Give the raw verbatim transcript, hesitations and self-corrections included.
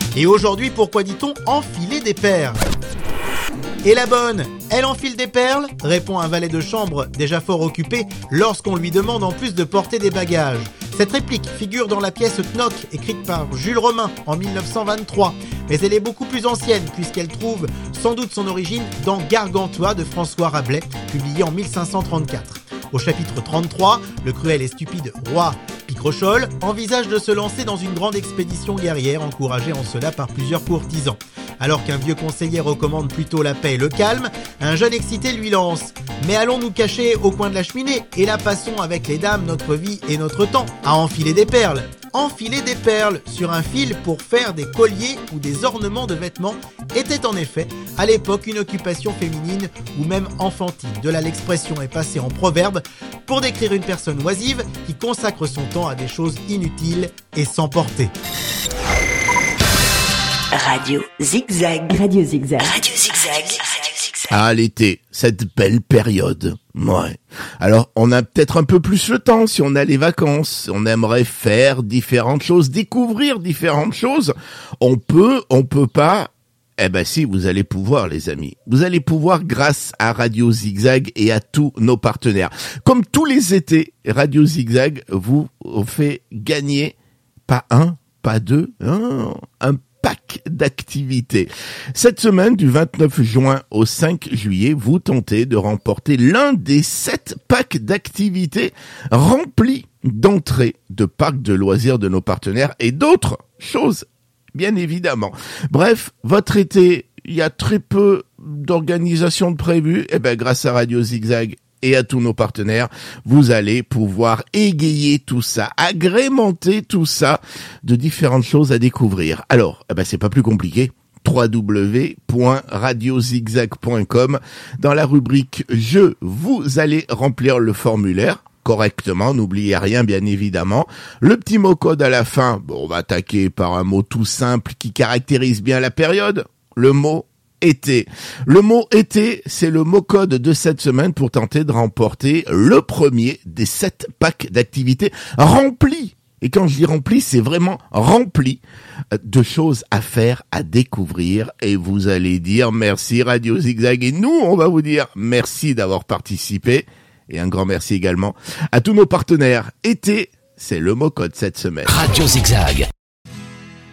Et aujourd'hui, pourquoi dit-on enfiler des perles ? Et la bonne, elle enfile des perles ? Répond un valet de chambre déjà fort occupé lorsqu'on lui demande en plus de porter des bagages. Cette réplique figure dans la pièce Knock, écrite par Jules Romain en dix-neuf cent vingt-trois. Mais elle est beaucoup plus ancienne puisqu'elle trouve sans doute son origine dans Gargantua de François Rabelais, publié en mille cinq cent trente-quatre. Au chapitre trente-trois, le cruel et stupide roi Picrochole envisage de se lancer dans une grande expédition guerrière, encouragé en cela par plusieurs courtisans. Alors qu'un vieux conseiller recommande plutôt la paix et le calme, un jeune excité lui lance « Mais allons nous cacher au coin de la cheminée et là passons avec les dames notre vie et notre temps à enfiler des perles !» Enfiler des perles sur un fil pour faire des colliers ou des ornements de vêtements était en effet à l'époque une occupation féminine ou même enfantine. De là l'expression est passée en proverbe pour décrire une personne oisive qui consacre son temps à des choses inutiles et sans portée. Radio Zigzag. Radio Zigzag. Radio Zigzag. Radio Zigzag. Ah, l'été, cette belle période. Ouais. Alors, on a peut-être un peu plus le temps si on a les vacances. On aimerait faire différentes choses, découvrir différentes choses. On peut, on peut pas. Eh ben si, vous allez pouvoir, les amis. Vous allez pouvoir grâce à Radio Zigzag et à tous nos partenaires. Comme tous les étés, Radio Zigzag vous fait gagner pas un, pas deux, un, un pack d'activités. Cette semaine, du vingt-neuf juin au cinq juillet, vous tentez de remporter l'un des sept packs d'activités remplis d'entrées de parcs de loisirs de nos partenaires et d'autres choses, bien évidemment. Bref, votre été, il y a très peu d'organisations de prévues. Eh ben, grâce à Radio Zigzag et à tous nos partenaires, vous allez pouvoir égayer tout ça, agrémenter tout ça de différentes choses à découvrir. Alors, eh ben, c'est pas plus compliqué. w w w point radio zigzag point com. Dans la rubrique Jeux, vous allez remplir le formulaire correctement, n'oubliez rien bien évidemment. Le petit mot code à la fin, bon, on va attaquer par un mot tout simple qui caractérise bien la période, le mot été. Le mot été, c'est le mot code de cette semaine pour tenter de remporter le premier des sept packs d'activités remplis. Et quand je dis rempli, c'est vraiment rempli de choses à faire, à découvrir. Et vous allez dire merci Radio Zigzag. Et nous, on va vous dire merci d'avoir participé. Et un grand merci également à tous nos partenaires. Été, c'est le mot code cette semaine. Radio Zigzag.